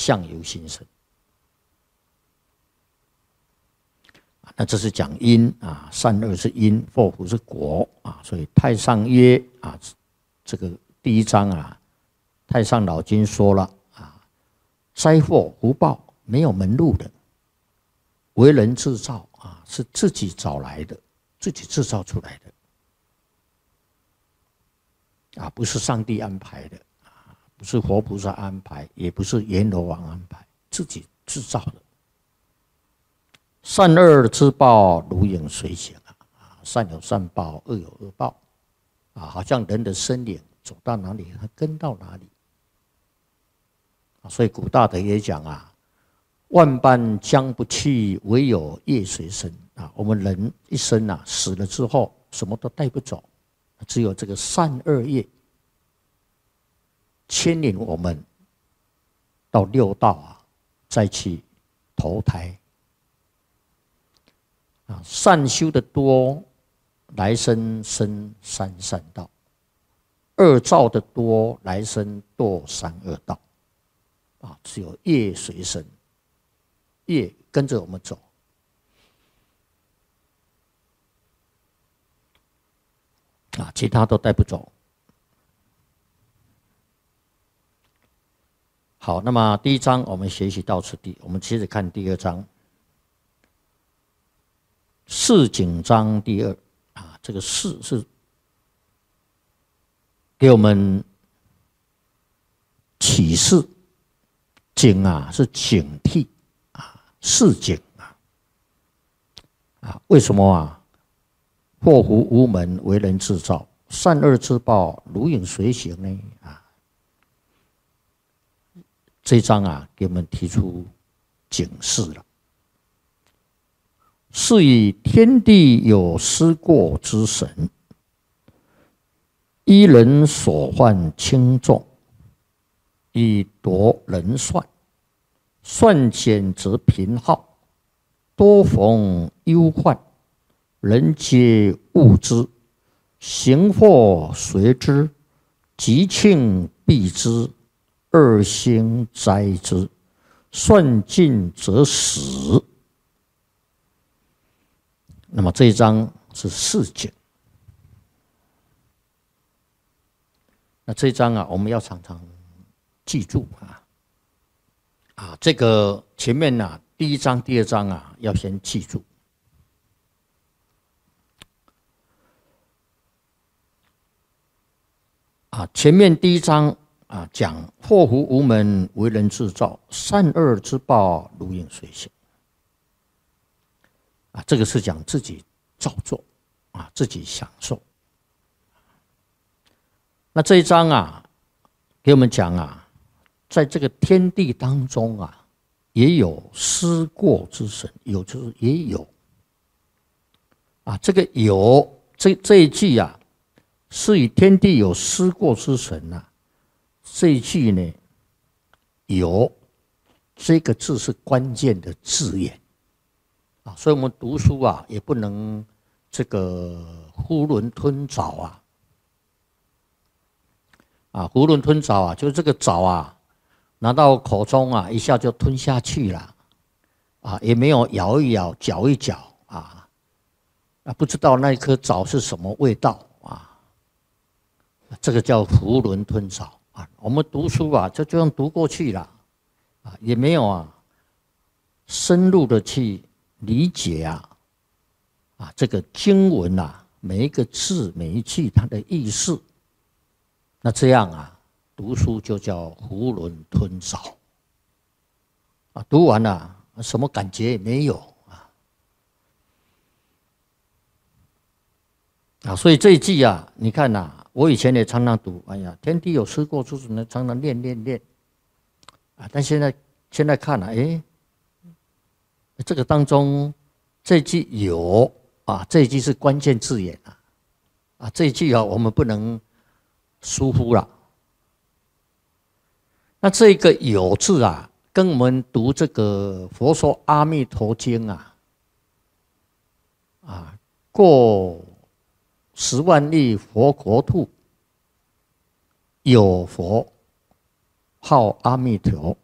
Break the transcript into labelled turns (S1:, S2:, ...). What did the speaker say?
S1: 相由心生。那这是讲因啊，善恶是因，祸福是果啊。所以太上曰啊，这个第一章啊，太上老君说了啊，灾祸福报没有门路的，为人制造啊，是自己找来的，自己制造出来的啊，不是上帝安排的啊，不是活菩萨安排，也不是阎罗王安排，自己制造的。善恶之报如影随形啊，善有善报，恶有恶报啊，好像人的身影走到哪里，它跟到哪里啊。所以古大德也讲啊，万般将不去，唯有业随身啊。我们人一生啊，死了之后什么都带不走，只有这个善恶业牵引我们到六道啊，再去投胎。善修的多，来生生三善道；恶造的多，来生堕三恶道。啊，只有业随身，业跟着我们走。啊，其他都带不走。好，那么第一章我们学习到此地，我们接着看第二章。示警章第二啊，这个示是给我们启示，警啊是警惕啊，示警啊，为什么啊？祸福无门，为人制造，善恶之报如影随形呢？啊，这一章啊，给我们提出警示了。是以天地有失过之神，依人所患轻重，以夺人算，算减则贫耗，多逢忧患，人皆恶之，行祸随之，吉庆避之，恶兴灾之，算尽则死。那么这一章是示警。那这一章啊，我们要常常记住啊，这个前面啊，第一章、第二章啊，要先记住。啊，前面第一章啊，讲祸福无门，为人制造，善恶之报如影随形。啊，这个是讲自己造作啊，自己享受。那这一章啊，给我们讲啊，在这个天地当中啊，也有失过之神，有就是也有啊，这个有这一句啊，是以天地有失过之神呐、啊。这一句呢，有这个字是关键的字眼。啊，所以我们读书啊，也不能这个囫囵吞枣啊，囫囵吞枣啊，就是这个枣啊，拿到口中啊，一下就吞下去了，啊，也没有咬一咬、嚼一嚼啊，不知道那一颗枣是什么味道啊，这个叫囫囵吞枣啊。我们读书啊，就这样读过去了，啊，也没有啊，深入的去理解这个经文啊，每一个字每一句它的意思，那这样啊，读书就叫囫囵吞枣啊，读完了什么感觉也没有啊，所以这一句啊，你看呐，我以前也常常读，哎呀，天地有失过之神呢，常常念啊，但现在看了，这个当中这句有啊，这一句是关键字眼啊，这一句啊，我们不能疏忽了。那这个有字啊，跟我们读这个《佛说阿弥陀经》过10万亿佛国土，有佛号阿弥陀，